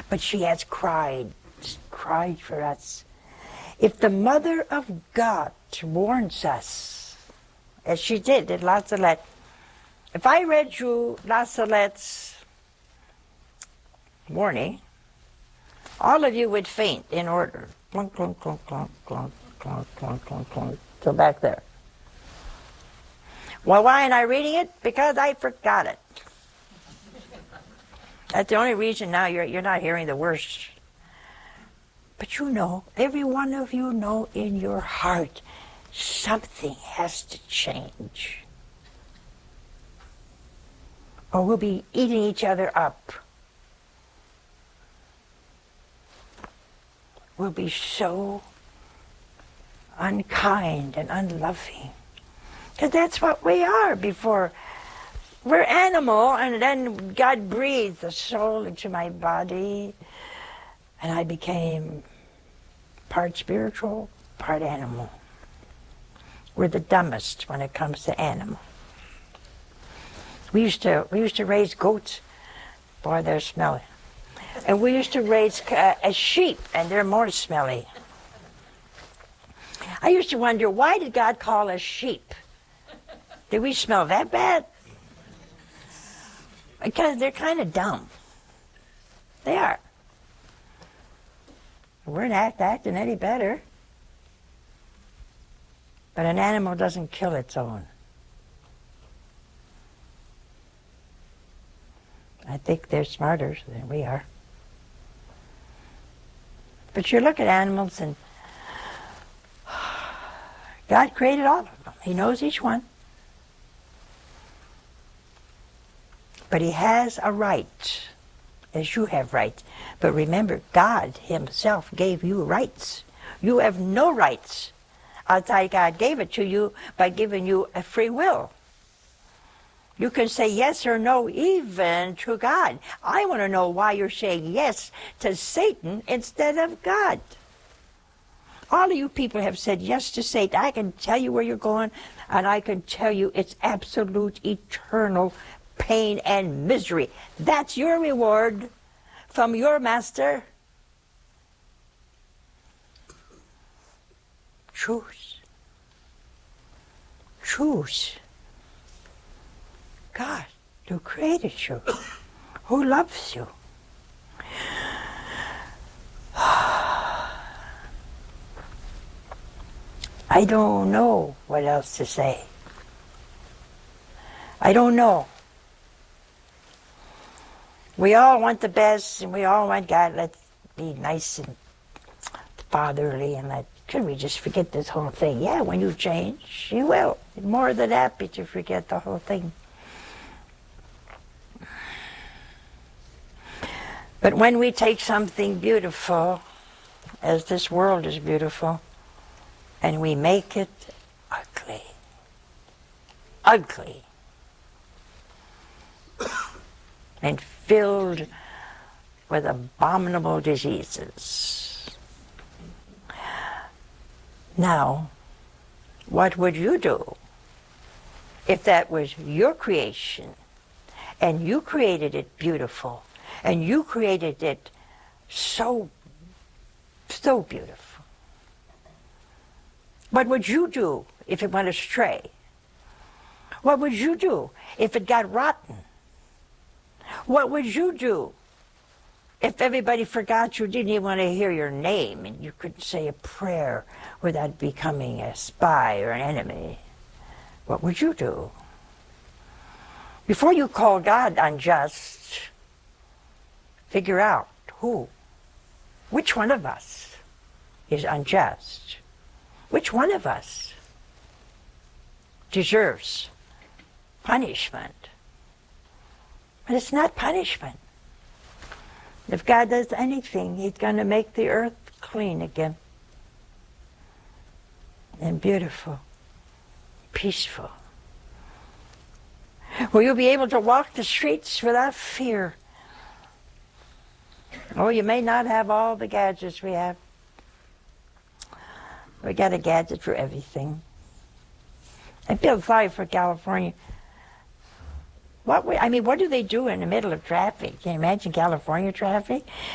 But she has cried for us. If the Mother of God warns us, as she did in La Salette, if I read you La Salette's warning, all of you would faint in order. Clunk, clunk, clunk, clunk, clunk, clunk, clunk, clunk, clunk, till back there. Well, why am I reading it? Because I forgot it. That's the only reason now you're not hearing the words. But you know, every one of you know in your heart, something has to change. Or we'll be eating each other up. We'll be so unkind and unloving. Because that's what we are before. We're animal, and then God breathed the soul into my body, and I became part spiritual, part animal. We're the dumbest when it comes to animal. We used to raise goats. Boy, they're smelly. And we used to raise a sheep, and they're more smelly. I used to wonder, why did God call us sheep? Did we smell that bad? Because they're kind of dumb. They are. We're not acting any better. But an animal doesn't kill its own. I think they're smarter than we are. But you look at animals, and God created all of them. He knows each one. But he has a right, as you have rights. But remember, God himself gave you rights. You have no rights outside God gave it to you by giving you a free will. You can say yes or no even to God. I want to know why you're saying yes to Satan instead of God. All of you people have said yes to Satan. I can tell you where you're going, and I can tell you it's absolute, eternal pain and misery. That's your reward from your master. Choose. Choose God, who created you, who loves you. I don't know what else to say. I don't know. We all want the best, and we all want God. Let's be nice and fatherly, and could we just forget this whole thing? Yeah, when you change, you will. More than happy to forget the whole thing. But when we take something beautiful, as this world is beautiful, and we make it ugly, ugly, and filled with abominable diseases. Now, what would you do if that was your creation, and you created it beautiful, and you created it so beautiful? What would you do if it went astray? What would you do if it got rotten? What would you do if everybody forgot you, didn't even want to hear your name, and you couldn't say a prayer without becoming a spy or an enemy? What would you do? Before you call God unjust, figure out which one of us is unjust? Which one of us deserves punishment? But it's not punishment. If God does anything, he's going to make the earth clean again. And beautiful. Peaceful. Will you be able to walk the streets without fear? Oh, you may not have all the gadgets we have. We got a gadget for everything. I feel sorry for California. What do they do in the middle of traffic? Can you imagine California traffic?